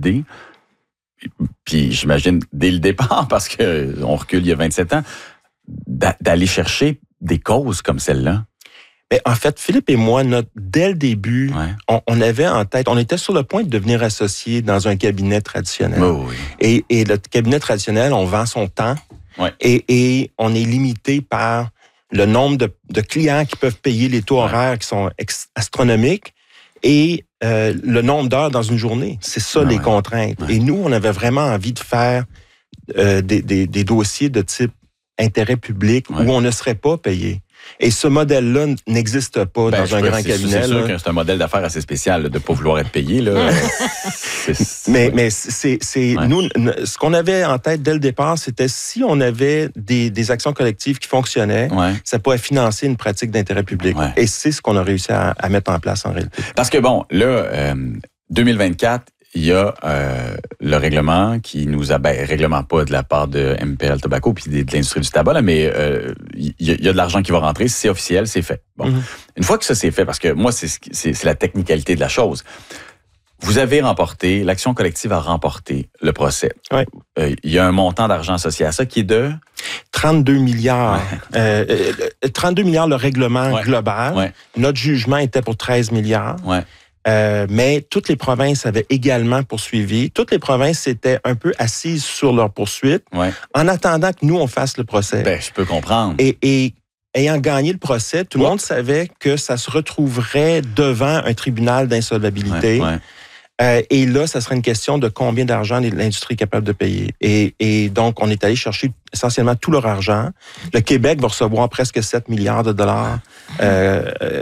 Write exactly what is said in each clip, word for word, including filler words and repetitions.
décidé, puis j'imagine dès le départ, parce qu'on recule il y a vingt-sept ans, d'aller chercher des causes comme celle-là? Mais en fait, Philippe et moi, notre, dès le début, ouais. on, on avait en tête, on était sur le point de devenir associés dans un cabinet traditionnel. Oh oui. et, et le cabinet traditionnel, on vend son temps ouais. et, et on est limité par le nombre de, de clients qui peuvent payer les taux horaires ouais. qui sont ex- astronomiques et euh, le nombre d'heures dans une journée. C'est ça ah les ouais. contraintes. Ouais. Et nous, on avait vraiment envie de faire euh, des, des, des dossiers de type intérêt public ouais. où on ne serait pas payé. Et ce modèle-là n'existe pas ben, dans un peux, grand c'est, cabinet. C'est sûr là. que c'est un modèle d'affaires assez spécial là, de ne pas vouloir être payé. Là. c'est, c'est, mais, ouais. mais c'est, c'est ouais. nous, ce qu'on avait en tête dès le départ, c'était si on avait des, des actions collectives qui fonctionnaient, ouais. ça pourrait financer une pratique d'intérêt public. Ouais. Et c'est ce qu'on a réussi à, à mettre en place en réalité. Parce que bon, là, euh, deux mille vingt-quatre, il y a euh, le règlement qui nous a, ben, règlement pas de la part de M P L Tobacco puis de, de l'industrie du tabac, là, mais euh, il y, y a de l'argent qui va rentrer, c'est officiel, c'est fait. Bon, mm-hmm. Une fois que ça c'est fait, parce que moi, c'est, c'est, c'est la technicalité de la chose, vous avez remporté, l'action collective a remporté le procès. Ouais. Euh, il y a un montant d'argent associé à ça qui est de... trente-deux milliards. Ouais. Euh, euh, trente-deux milliards le règlement ouais. global. Ouais. Notre jugement était pour treize milliards. Ouais. Euh, mais toutes les provinces avaient également poursuivi. Toutes les provinces étaient un peu assises sur leur poursuite ouais. en attendant que nous, on fasse le procès. Ben, je peux comprendre. Et, et ayant gagné le procès, tout le ouais. monde savait que ça se retrouverait devant un tribunal d'insolvabilité. Ouais, ouais. Euh, et là, ça serait une question de combien d'argent l'industrie est capable de payer. Et, et donc, on est allé chercher essentiellement tout leur argent. Le Québec va recevoir presque sept milliards de dollars. Euh, euh,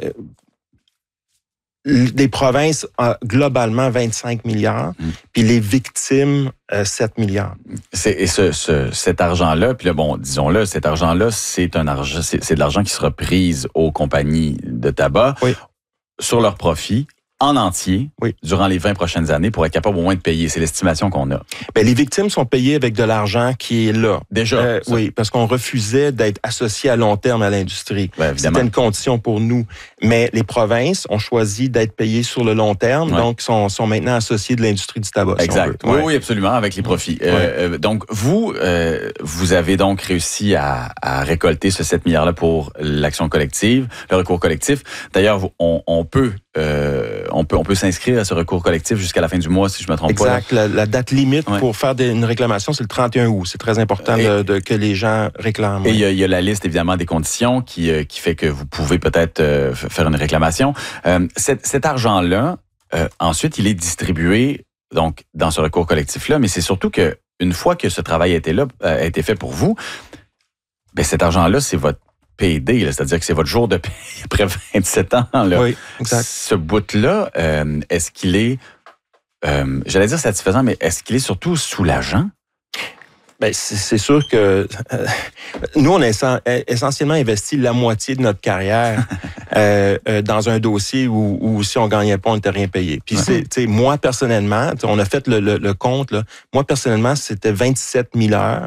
des provinces, euh, globalement, vingt-cinq milliards, mmh. puis les victimes, euh, sept milliards. C'est, et ce, ce, cet argent-là, puis là, bon, disons-le, cet argent-là, c'est un argent, c'est, c'est de l'argent qui sera pris aux compagnies de tabac oui. sur leur profit en entier oui. durant les vingt prochaines années pour être capable au moins de payer. C'est l'estimation qu'on a. Bien, les victimes sont payées avec de l'argent qui est là. Déjà? Euh, oui, parce qu'on refusait d'être associés à long terme à l'industrie. Ben, C'était une condition pour nous. Mais les provinces ont choisi d'être payées sur le long terme, ouais. donc sont, sont maintenant associés de l'industrie du tabac. Exact. Si on veut. Oui, ouais. oui, absolument, avec les profits. Ouais. Euh, donc, vous, euh, vous avez donc réussi à, à récolter ce sept milliards-là pour l'action collective, le recours collectif. D'ailleurs, on, on peut... Euh, on peut on peut s'inscrire à ce recours collectif jusqu'à la fin du mois, si je me trompe exact. pas. Exact. La, la date limite ouais. pour faire des, une réclamation, c'est le trente et un août. C'est très important et, de, de, que les gens réclament. Et il y, y a la liste, évidemment, des conditions qui, euh, qui fait que vous pouvez peut-être euh, faire une réclamation. Euh, cet, cet argent-là, euh, ensuite, il est distribué donc dans ce recours collectif-là, mais c'est surtout que une fois que ce travail a été, là, a été fait pour vous, ben cet argent-là, c'est votre P D, là, c'est-à-dire que c'est votre jour de paye après vingt-sept ans. Là. Oui, exact. Ce bout-là, euh, est-ce qu'il est, euh, j'allais dire satisfaisant, mais est-ce qu'il est surtout soulageant? Ben, c'est, c'est sûr que euh, nous, on a essentiellement investi la moitié de notre carrière euh, euh, dans un dossier où, où si on gagnait pas, on n'était rien payé. Puis, c'est, tu sais, moi, personnellement, on a fait le, le, le compte, là, moi, personnellement, c'était vingt-sept mille heures.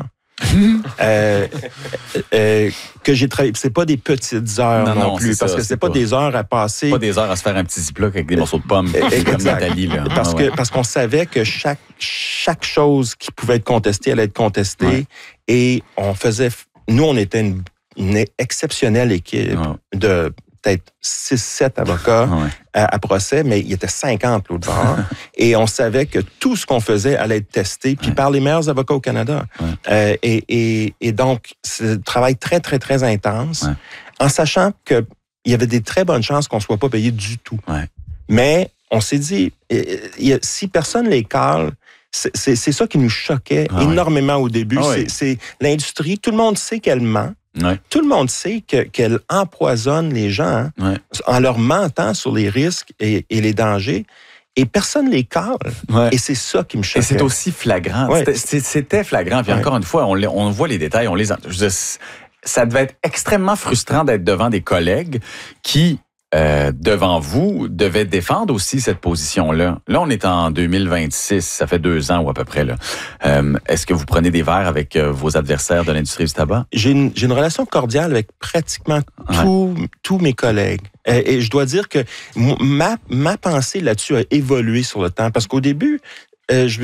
euh, euh, que j'ai travaillé. C'est pas des petites heures non, non, non plus, parce ça, que c'est, c'est pas, pas des heures à passer. Pas des heures à se faire un petit ziploc avec des morceaux de pommes. Comme Nathalie, là. Parce ah, ouais. que parce qu'on savait que chaque chaque chose qui pouvait être contestée allait être contestée, ouais. et on faisait. Nous, on était une, une exceptionnelle équipe ouais. de peut-être six sept avocats ouais. à, à procès, mais il y était cinquante l'autre bord. Et on savait que tout ce qu'on faisait allait être testé, puis ouais. par les meilleurs avocats au Canada. Ouais. Euh, et, et, et donc, c'est un travail très, très, très intense, ouais. en sachant qu'il y avait des très bonnes chances qu'on ne soit pas payé du tout. Ouais. Mais on s'est dit, y a, si personne les cale, c'est, c'est, c'est ça qui nous choquait ah énormément ouais. au début. Ah c'est, c'est l'industrie, tout le monde sait qu'elle ment. Ouais. Tout le monde sait que, qu'elle empoisonne les gens hein, ouais. en leur mentant sur les risques et, et les dangers. Et personne les cale. Ouais. Et c'est ça qui me choquait. Et c'est aussi flagrant. Ouais. C'était, c'était flagrant. Puis ouais. encore une fois, on, on voit les détails, on les... Je veux dire, ça devait être extrêmement frustrant d'être devant des collègues qui... Euh, devant vous, devait défendre aussi cette position-là. Là, on est en deux mille vingt-six, ça fait deux ans ou à peu près. Là. Euh, est-ce que vous prenez des verres avec euh, vos adversaires de l'industrie du tabac? J'ai une, j'ai une relation cordiale avec pratiquement ouais. tous, tous mes collègues. Et, et je dois dire que ma, ma pensée là-dessus a évolué sur le temps. Parce qu'au début, euh, je